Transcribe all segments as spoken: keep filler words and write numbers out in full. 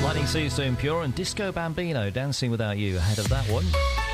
Lightning Seas doing Pure and Disco Bambino, Dancing Without You, ahead of that one.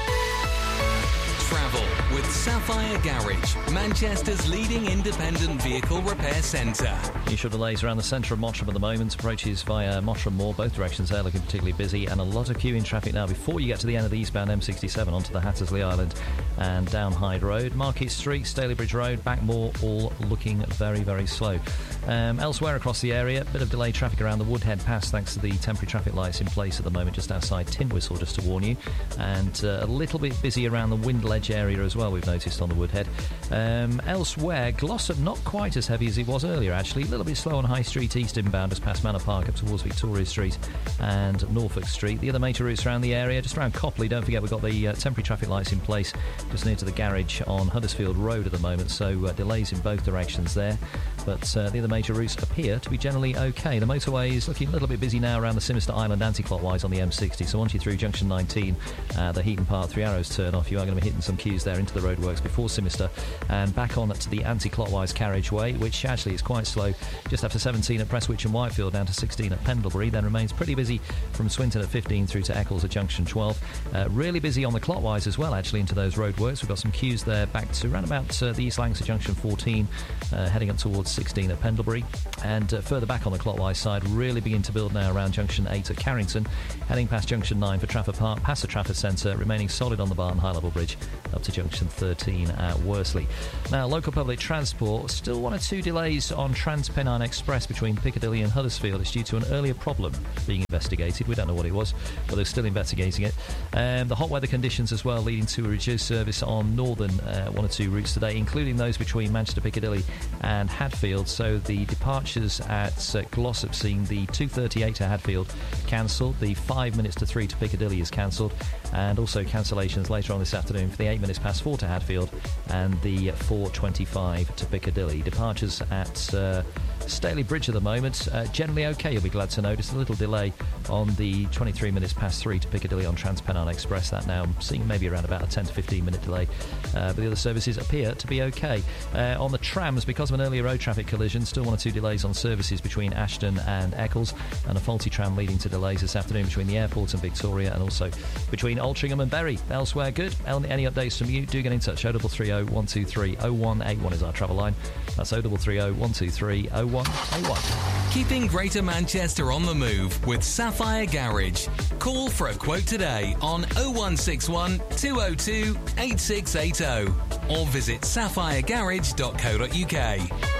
Travel with Sapphire Garage, Manchester's leading independent vehicle repair centre. Usual delays around the centre of Mottram at the moment. Approaches via Mottram Moor, both directions there looking particularly busy, and a lot of queuing traffic now before you get to the end of the eastbound M sixty-seven onto the Hattersley Island and down Hyde Road. Market Street, Stalybridge Road, Backmoor, all looking very, very slow. Um, elsewhere across the area, bit of delayed traffic around the Woodhead Pass thanks to the temporary traffic lights in place at the moment just outside Tin Whistle, just to warn you, and uh, a little bit busy around the Windledge area as well, we've noticed on the Woodhead. Um, elsewhere, Glossop not quite as heavy as it was earlier actually, a little bit slow on High Street East inbound as past Manor Park up towards Victoria Street and Norfolk Street. The other major routes around the area, just around Copley, don't forget we've got the uh, temporary traffic lights in place just near to the garage on Huddersfield Road at the moment, so uh, delays in both directions there, but uh, the other major routes appear to be generally okay. The motorway is looking a little bit busy now around the Sinister Island anti-clockwise on the M sixty, so once you're through junction nineteen, uh, the Heaton Park Three Arrows turn off, you are going to be hitting some queues there into the roadworks before Sinister and back on to the anti-clockwise carriageway, which actually is quite slow just after seventeen at Prestwich and Whitefield, down to sixteen at Pendlebury, then remains pretty busy from Swinton at fifteen through to Eccles at junction twelve. Uh, really busy on the clockwise as well actually into those roadworks. We've got some queues there back to around about uh, the East Lancs at junction fourteen, uh, heading up towards sixteen at Pendlebury, and uh, further back on the clockwise side really begin to build now around junction eight at Carrington, heading past junction nine for Trafford Park, past the Trafford Centre, remaining solid on the Barton High Level Bridge up to junction thirteen at Worsley. Now, local public transport, still one or two delays on Transpennine Express between Piccadilly and Huddersfield. It's due to an earlier problem being investigated. We don't know what it was, but they're still investigating it. Um, the hot weather conditions as well leading to a reduced service on northern uh, one or two routes today, including those between Manchester Piccadilly and Hadfield. So the departures at uh, Glossop seeing the two thirty-eight to Hadfield cancelled, the five minutes to three to Piccadilly is cancelled, and also cancellations later on this afternoon for the eight minutes past four to Hadfield and the four twenty-five to Piccadilly. Departures at uh, Stalybridge at the moment, uh, generally okay, you'll be glad to know. Just a little delay on the twenty-three minutes past three to Piccadilly on Transpennine Express. That now I'm seeing maybe around about a ten to fifteen minute delay, uh, but the other services appear to be okay. Uh, on the trams, because of an earlier road traffic collision, still one or two delays on services between Ashton and Eccles, and a faulty tram leading to delays this afternoon between the airport and Victoria, and also between Altrincham and Bury. Elsewhere, good. Any updates from you, do get in touch. oh three three oh, one two three, oh one eight one is our travel line. That's oh three three oh, one two three, oh one eight one. Keeping Greater Manchester on the move with Sapphire Garage. Call for a quote today on oh one six one, two oh two, eight six eight oh or visit sapphire garage dot co dot uk.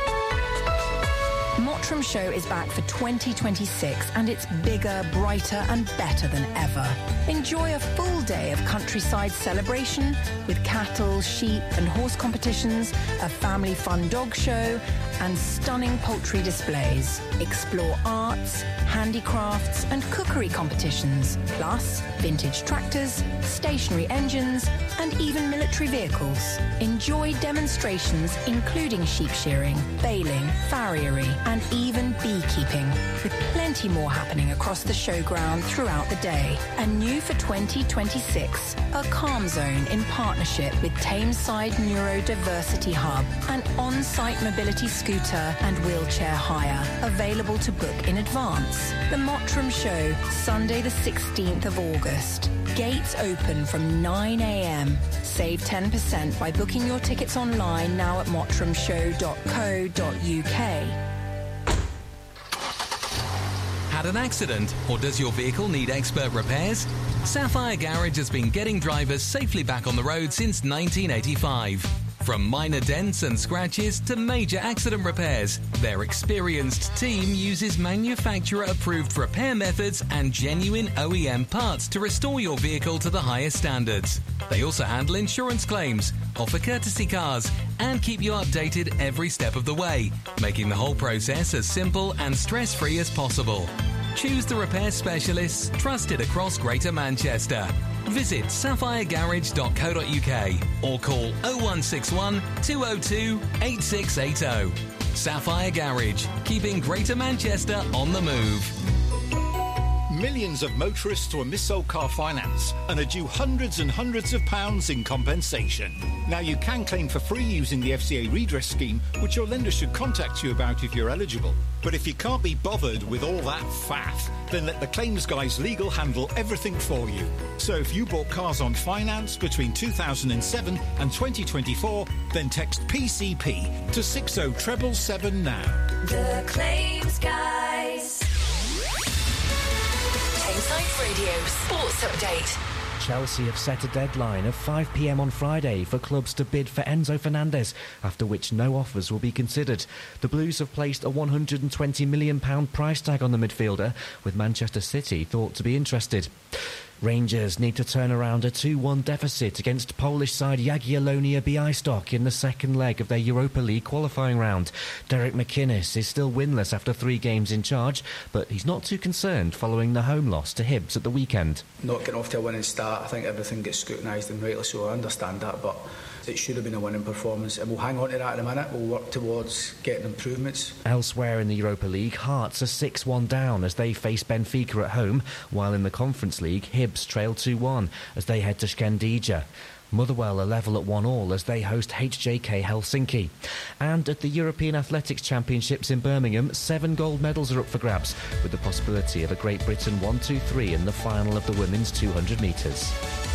Mottram Show is back for twenty twenty-six and it's bigger, brighter and better than ever. Enjoy a full day of countryside celebration with cattle, sheep and horse competitions, a family fun dog show and stunning poultry displays. Explore arts, handicrafts and cookery competitions, plus vintage tractors, stationary engines and even military vehicles. Enjoy demonstrations including sheep shearing, baling, farriery and even beekeeping, with plenty more happening across the showground throughout the day. And new for twenty twenty-six, a Calm Zone in partnership with Tameside Neurodiversity Hub, an on-site mobility scooter and wheelchair hire, available to book in advance. The Mottram Show, Sunday the sixteenth of August. Gates open from nine a.m. Save ten percent by booking your tickets online now at mottram show dot co dot uk. Had an accident, or does your vehicle need expert repairs? Sapphire Garage has been getting drivers safely back on the road since nineteen eighty-five. From minor dents and scratches to major accident repairs, their experienced team uses manufacturer-approved repair methods and genuine O E M parts to restore your vehicle to the highest standards. They also handle insurance claims, offer courtesy cars, and keep you updated every step of the way, making the whole process as simple and stress-free as possible. Choose the repair specialists trusted across Greater Manchester. Visit sapphire garage dot co dot uk or call oh one six one, two oh two, eight six eight oh. Sapphire Garage, keeping Greater Manchester on the move. Millions of motorists were mis-sold car finance and are due hundreds and hundreds of pounds in compensation. Now you can claim for free using the F C A redress scheme, which your lender should contact you about if you're eligible. But if you can't be bothered with all that faff, then let the claims guys legal handle everything for you. So if you bought cars on finance between two thousand seven and twenty twenty-four, then text P C P to six oh seven seven now. The Claims Guys. Tameside Radio Sports Update. Chelsea have set a deadline of five p m on Friday for clubs to bid for Enzo Fernandez, after which no offers will be considered. The Blues have placed a one hundred twenty million pounds price tag on the midfielder, with Manchester City thought to be interested. Rangers need to turn around a two one deficit against Polish side Jagiellonia Białystok in the second leg of their Europa League qualifying round. Derek McInnes is still winless after three games in charge, but he's not too concerned following the home loss to Hibs at the weekend. Not getting off to a winning start, I think everything gets scrutinised, and rightly so. I understand that, but it should have been a winning performance, and we'll hang on to that in a minute. We'll work towards getting improvements. Elsewhere in the Europa League, Hearts are six one down as they face Benfica at home, while in the Conference League, Hibs trail two one as they head to Skandia. Motherwell are level at one all as they host H J K Helsinki. And at the European Athletics Championships in Birmingham, seven gold medals are up for grabs, with the possibility of a Great Britain one two three in the final of the women's two hundred metres.